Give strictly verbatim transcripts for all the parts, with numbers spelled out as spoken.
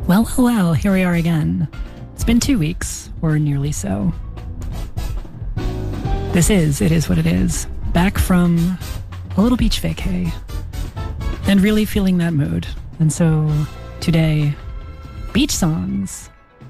Well, well, well, here we are again. It's been two weeks, or nearly so. This is It Is What It Is, back from a little beach vacay, and really feeling that mood. And so, today, beach songs.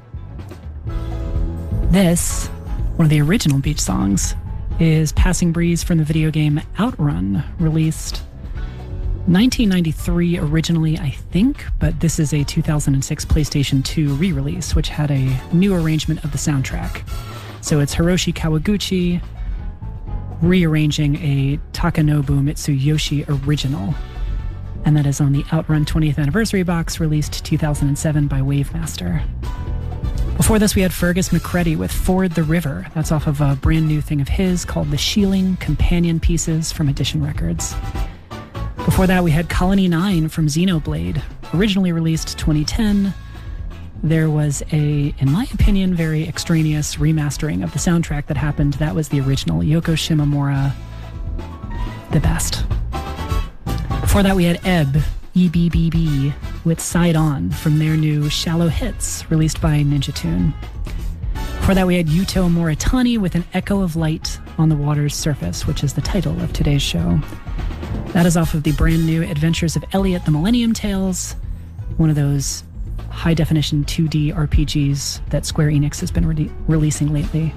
This, one of the original beach songs, is Passing Breeze from the video game Outrun, released nineteen ninety-three originally, I think, but this is a two thousand six PlayStation two re-release, which had a new arrangement of the soundtrack. So it's Hiroshi Kawaguchi rearranging a Takanobu Mitsuyoshi original, and that is on the Outrun twentieth Anniversary box, released two thousand seven by Wavemaster. Before this, we had Fergus McCready with Ford the River. That's off of a brand new thing of his called The Sheeling Companion Pieces from Edition Records. Before that, we had Colony nine from Xenoblade, originally released twenty ten. There was a, in my opinion, very extraneous remastering of the soundtrack that happened. That was the original, Yoko Shimomura, the best. Before that, we had Ebb, E B B B, with Side On from their new Shallow Hits, released by Ninja Tune. Before that, we had Yuto Moritani with An Echo of Light on the Water's Surface, which is the title of today's show. That is off of the brand new Adventures of Elliot the Millennium Tales, one of those high-definition two D R P Gs that Square Enix has been re- releasing lately.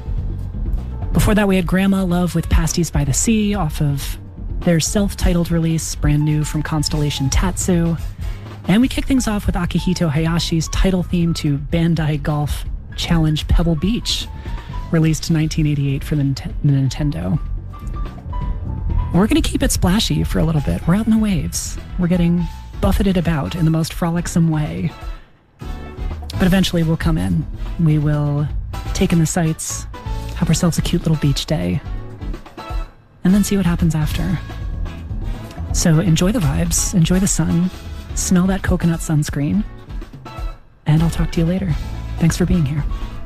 Before that, we had Grandma Love with Pasties by the Sea off of their self-titled release, brand new from Constellation Tatsu. And we kick things off with Akihito Hayashi's title theme to Bandai Golf Challenge Pebble Beach, released nineteen eighty-eight for the, N- the Nintendo. We're going to keep it splashy for a little bit. We're out in the waves. We're getting buffeted about in the most frolicsome way. But eventually we'll come in. We will take in the sights, have ourselves a cute little beach day, and then see what happens after. So enjoy the vibes, enjoy the sun, smell that coconut sunscreen, and I'll talk to you later. Thanks for being here.